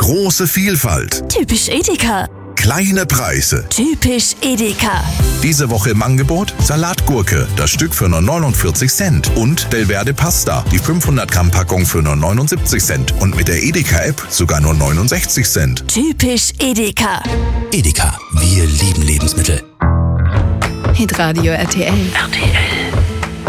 Große Vielfalt. Typisch Edeka. Kleine Preise. Typisch Edeka. Diese Woche im Angebot Salatgurke, das Stück für nur 49 Cent. Und Delverde Pasta, die 500 Gramm Packung für nur 79 Cent. Und mit der Edeka-App sogar nur 69 Cent. Typisch Edeka. Edeka, wir lieben Lebensmittel. Hitradio RTL. RTL.